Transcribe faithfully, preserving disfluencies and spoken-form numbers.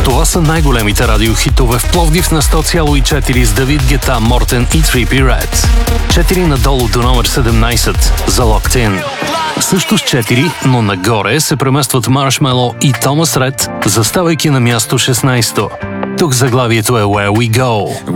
Това са най-големите радиохитове в Пловдив на сто цяло и четири с Давид Гета, Мортен и Trippie Redd. четири надолу до номер седемнайсет за Locked In. Също с четири, но нагоре се преместват Marshmello и Thomas Rhett, заставайки на място шестнайсето. Тук заглавието е Where We Go.